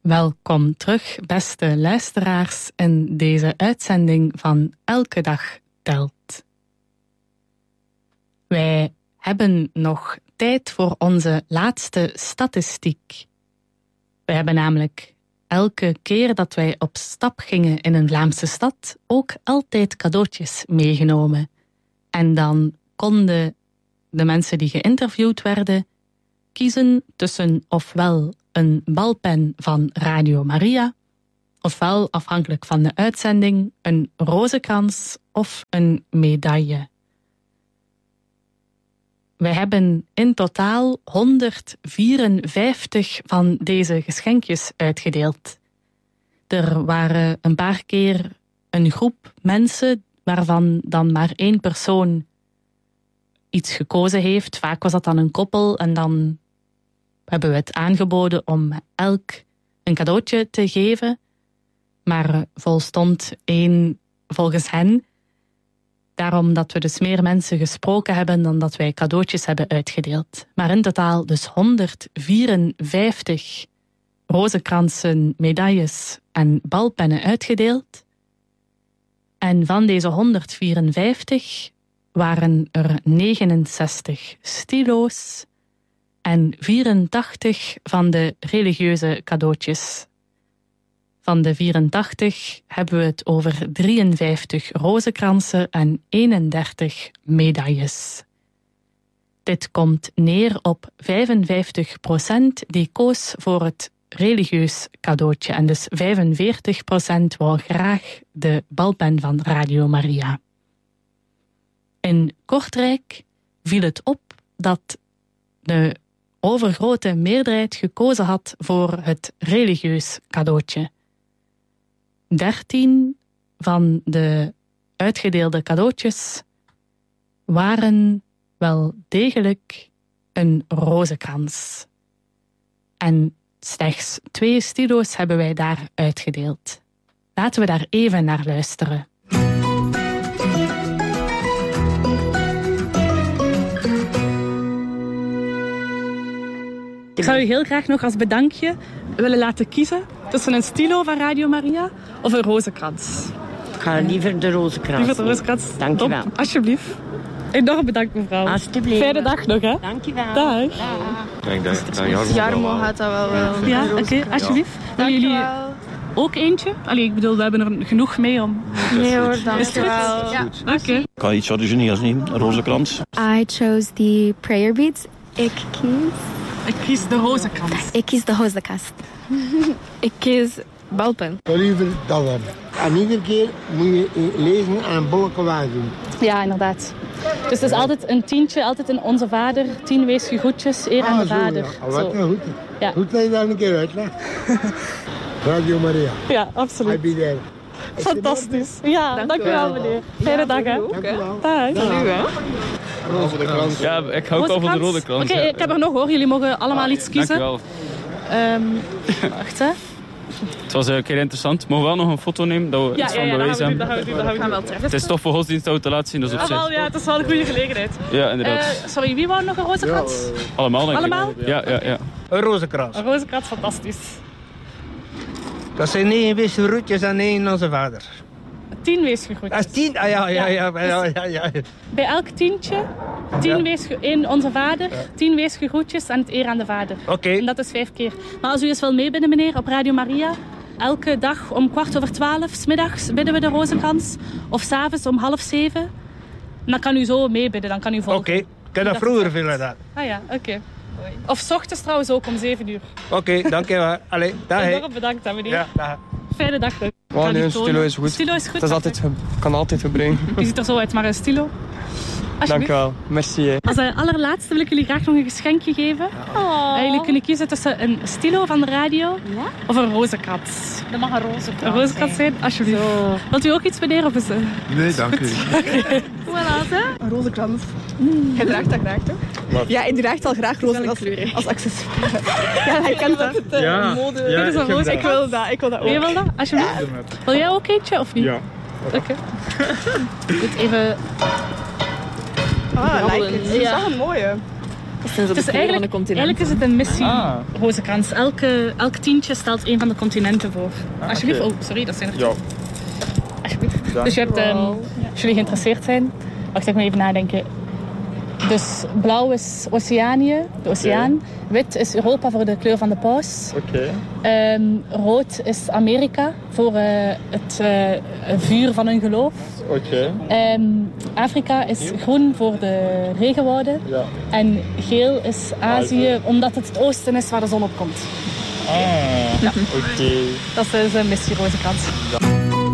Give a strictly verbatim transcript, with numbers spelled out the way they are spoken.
Welkom terug, beste luisteraars, in deze uitzending van Elke Dag Telt. Wij hebben nog tijd voor onze laatste statistiek. We hebben namelijk elke keer dat wij op stap gingen in een Vlaamse stad ook altijd cadeautjes meegenomen. En dan konden de mensen die geïnterviewd werden kiezen tussen ofwel een balpen van Radio Maria, ofwel, afhankelijk van de uitzending, een rozenkrans of een medaille. Wij hebben in totaal honderdvierenvijftig van deze geschenkjes uitgedeeld. Er waren een paar keer een groep mensen waarvan dan maar één persoon iets gekozen heeft. Vaak was dat dan een koppel en dan hebben we het aangeboden om elk een cadeautje te geven. Maar volstond één volgens hen. Daarom dat we dus meer mensen gesproken hebben dan dat wij cadeautjes hebben uitgedeeld. Maar in totaal dus honderdvierenvijftig rozenkransen, medailles en balpennen uitgedeeld. En van deze honderdvierenvijftig waren er negenenzestig stilo's en vierentachtig van de religieuze cadeautjes. Van de vierentachtig hebben we het over drieënvijftig rozenkransen en eenendertig medailles. Dit komt neer op vijfenvijftig procent die koos voor het religieus cadeautje en dus vijfenveertig procent wou graag de balpen van Radio Maria. In Kortrijk viel het op dat de overgrote meerderheid gekozen had voor het religieus cadeautje. Dertien van de uitgedeelde cadeautjes waren wel degelijk een rozenkrans. En slechts twee stilo's hebben wij daar uitgedeeld. Laten we daar even naar luisteren. Ik zou u heel graag nog als bedankje willen laten kiezen tussen een stilo van Radio Maria of een rozenkrans. Ik ga liever de rozenkrans. Liever de rozenkrans. Dank je wel. Alsjeblieft. Enorm bedankt, mevrouw. Alsjeblieft. Fijne dag nog, hè. Dank je wel. Dag. Dag. Ik denk dat, dat Jarmo, Jarmo gaat dat wel wel. Ja, oké, okay, alsjeblieft. Willen jullie ook eentje? Allee, ik bedoel, we hebben er genoeg mee om... Nee hoor, dank je wel. Ja. Oké. Okay. Ik ga iets origineels nemen, een rozenkrans. I chose the prayer beads. Ik kies... Ik kies de rozenkrans. Ik kies de rozenkast. Ik kies balpen. Liever dollar. En iedere keer moet je lezen en een bolletje waar doen. Ja, inderdaad. Dus het is altijd een tientje, altijd in Onze Vader. Tien wees je groetjes, eer aan de Ah, zo, Vader. Ja. Oh, wat nou goed. Ja. Goed dat je dat een keer uitlegt. Radio Maria. Ja, I absoluut. be there. Fantastisch. Ja, dank, dank u wel, meneer. Fijne dag, hè. Dank u wel. Dag. Dank u wel. Rozenkrans. Ja, ik hou ook al van de rode krans. Oké, okay, ik heb er nog hoor. Jullie mogen allemaal iets kiezen. Dank u wel. Um, wacht, hè. Het was een keer interessant. Mogen we wel nog een foto nemen dat we Ja, iets ja, van ja, bewijs dat hebben? gaan we doen, dat gaan we doen. Dat gaan we wel treffen. Het is toch voor godsdienst dat we te laten zien, dus op Ah, zich. wel, ja, het is wel een goede gelegenheid. Ja, inderdaad. Uh, sorry, wie wou nog een rozenkrans? Ja, uh, Allemaal, denk Allemaal? ik. Ja, ja, ja. Een rozenkrans. Een rozenkrans, fantastisch. Dat zijn negen wisse roetjes en één Onze Vader. Tien weesgegroetjes. Dat is tien? Ah, ja, ja, ja. ja, ja, ja, ja. Bij elk tientje, tien Ja. weesge- één Onze Vader, ja. tien weesgegroetjes en het eer aan de Vader. Oké. Okay. En dat is vijf keer. Maar als u eens wil meebidden, meneer, op Radio Maria, elke dag om kwart over twaalf, 's middags bidden we de rozenkrans. Of 's avonds om half zeven. En dan kan u zo meebidden, dan kan u volgen. Oké, okay. Ik heb dat vroeger veel gedaan. Ah ja, oké. Okay. Of 's ochtends trouwens ook om zeven uur. Oké, okay, dank je wel. Allee, dag. Enorm bedankt, hè, meneer. Ja, dag. Fijne dag. Wow, nee, een stilo is goed. Stilo is goed. Dat is altijd ge- kan altijd gebruiken. Die ziet er zo uit, maar een stilo. Dank u wel. Merci. Hè. Als uh, allerlaatste wil ik jullie graag nog een geschenkje geven. Oh. Uh, jullie kunnen kiezen tussen een stilo van de radio Ja? of een rozenkrans. Dat mag een rozenkrans Een rozenkrans zijn, alsjeblieft. Zo. Wilt u ook iets, meneer? Of is, uh... Nee, dank u. Voilà, hè? Een rozenkrans. Mm. Jij draagt dat graag, toch? Wat? Ja, ik draag al graag rozen als, als accessoire. Ja, hij kent dat. Het, uh, Ja, mode. ja, Dit is een ik heb roze. Ik wil dat, ik wil dat ook. Wie wil dat? Alsjeblieft. Ja. Wil jij ook eentje of niet? Ja. Oké. Okay. Goed, even... Ah, like it. Dat is Ja. wel een mooie. Dat zijn zo Het is de kleuren van de eigenlijk, continenten. eigenlijk is het een missie, Ah. rozenkrans. Elke, elk tientje stelt een van de continenten voor. Ah, Alsjeblieft. oké. Oh, sorry, dat zijn er Ja. twee. Alsjeblieft. Dank Dus je hebt, um, als jullie geïnteresseerd zijn, wacht, ik moet even nadenken. Dus blauw is Oceanië, de oceaan. Wit is Europa voor de kleur van de paus. Oké. Ehm, rood is Amerika voor uh, het uh, vuur van hun geloof. Oké. Ehm, Afrika is groen voor de regenwouden. Ja. En geel is Azië, omdat het het oosten is waar de zon op komt. Ah. Ja. Oké. Dat is een missie rozenkrans.